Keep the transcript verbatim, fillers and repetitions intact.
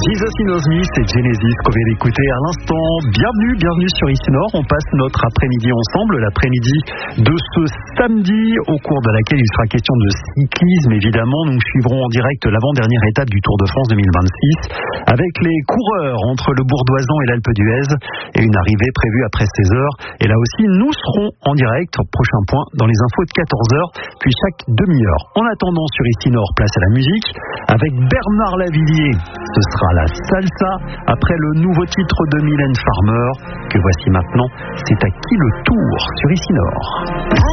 Jesus He Knows Me, c'est Genesis qu'on vient d'écouter à l'instant. Bienvenue, bienvenue sur Ici Nord. On passe notre après-midi ensemble, l'après-midi de ce samedi, au cours de laquelle il sera question de cyclisme. Évidemment, nous suivrons en direct l'avant-dernière étape du Tour de France deux mille vingt-six avec les coureurs entre le Bourdoisan et l'Alpe d'Huez et une arrivée prévue après seize heures. Et là aussi, nous serons en direct. Prochain point dans les infos de quatorze heures, puis chaque demi-heure. En attendant, sur Ici Nord, place à la musique avec Bernard Lavilliers. Ce sera la salsa après le nouveau titre de Mylène Farmer que voici maintenant. C'est à qui le tour sur Ici Nord.